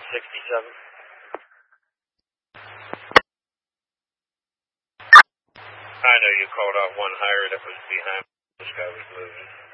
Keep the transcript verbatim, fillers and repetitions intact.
sixty-seven. I know you called out one higher that was behind. This guy was moving.